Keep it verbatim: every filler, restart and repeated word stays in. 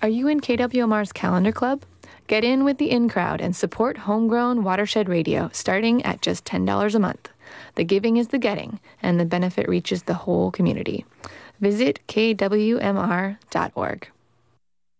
Are you in K W M R's Calendar Club? Get in with the in crowd and support homegrown Watershed Radio starting at just ten dollars a month. The giving is the getting, and the benefit reaches the whole community. Visit K W M R dot org.